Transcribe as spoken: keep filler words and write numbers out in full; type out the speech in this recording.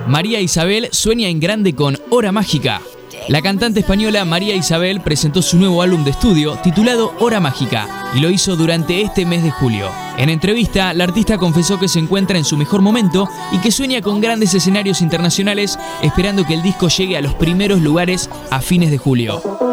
María Isabel sueña en grande con Hora Mágica. La cantante española María Isabel presentó su nuevo álbum de estudio titulado Hora Mágica y lo hizo durante este mes de julio. En entrevista, la artista confesó que se encuentra en su mejor momento y que sueña con grandes escenarios internacionales, esperando que el disco llegue a los primeros lugares a fines de julio.